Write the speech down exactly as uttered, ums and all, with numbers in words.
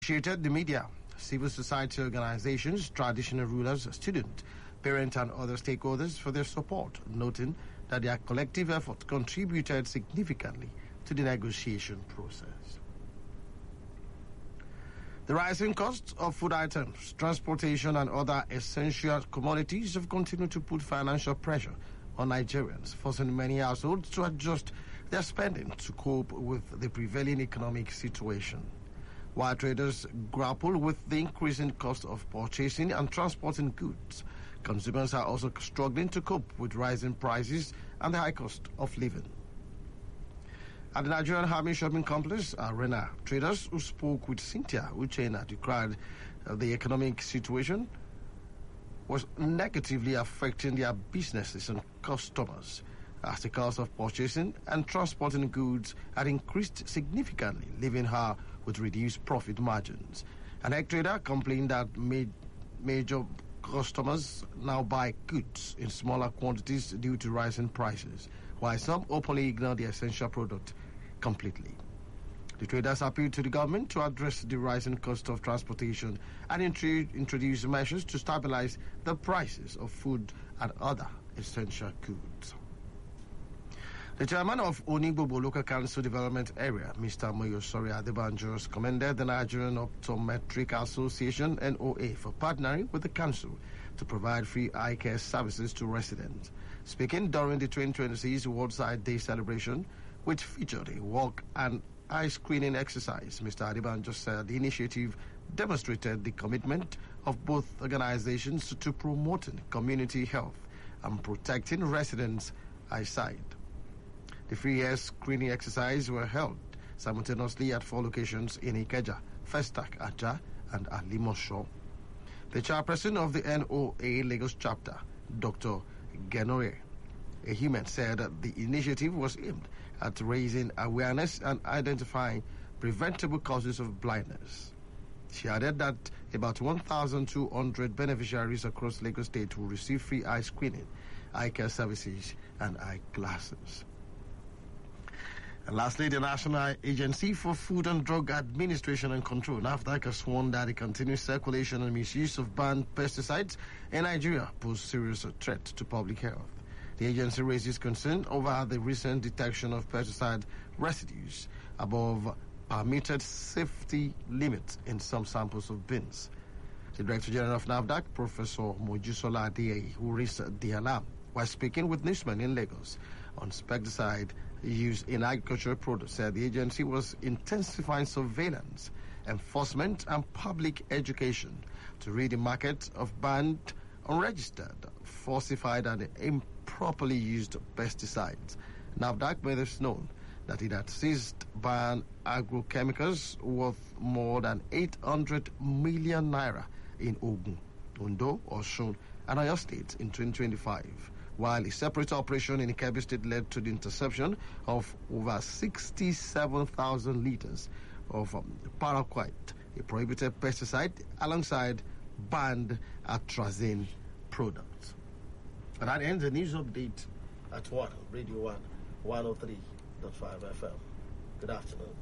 appreciated the media, civil society organizations, traditional rulers, students, parents, and other stakeholders for their support, noting that their collective effort contributed significantly to the negotiation process. The rising costs of food items, transportation, and other essential commodities have continued to put financial pressure on Nigerians, forcing many households to adjust their spending to cope with the prevailing economic situation. While traders grapple with the increasing cost of purchasing and transporting goods, consumers are also struggling to cope with rising prices and the high cost of living. At the Nigerian Army Shopping Complex, Arena, traders who spoke with Cynthia Uchenna decried uh, the economic situation was negatively affecting their businesses and customers, as the cost of purchasing and transporting goods had increased significantly, leaving her with reduced profit margins. An egg trader complained that ma- major customers now buy goods in smaller quantities due to rising prices, while some openly ignore the essential product completely. The traders appealed to the government to address the rising cost of transportation and intru- introduce measures to stabilize the prices of food and other essential goods. The chairman of Onigbobo Local Council Development Area, Mister Moyosori Adebanjos, commended the Nigerian Optometric Association, N O A, for partnering with the council to provide free eye care services to residents. Speaking during the twenty twenty-six World Sight Day celebration, which featured a walk and eye screening exercise, Mister Adebanjos said the initiative demonstrated the commitment of both organizations to promoting community health and protecting residents' eyesight. The free eye screening exercise were held simultaneously at four locations in Ikeja, Festac, Aja, and Alimosho. The chairperson of the N O A Lagos chapter, Doctor Genore Ehimen, said that the initiative was aimed at raising awareness and identifying preventable causes of blindness. She added that about one thousand two hundred beneficiaries across Lagos State will receive free eye screening, eye care services, and eye glasses. And lastly, the National Agency for Food and Drug Administration and Control, NAFDAC, has warned that the continuous circulation and misuse of banned pesticides in Nigeria pose serious threat to public health. The agency raises concern over the recent detection of pesticide residues above permitted safety limits in some samples of beans. The Director General of NAFDAC, Professor Mojisola Adeyeye, who raised the alarm while speaking with newsmen in Lagos on pesticide use in agricultural products, said the agency was intensifying surveillance, enforcement, and public education to rid the market of banned, unregistered, falsified, and improperly used pesticides. NAFDAC made this known that it had seized banned agrochemicals worth more than eight hundred million naira in Ogun, Ondo, Osun, and Oyo State in twenty twenty-five, while a separate operation in Kebbi State led to the interception of over sixty-seven thousand liters of um, paraquat, a prohibited pesticide, alongside banned atrazine products. And that ends the news update at one, Radio one, one oh three point five F M. Good afternoon.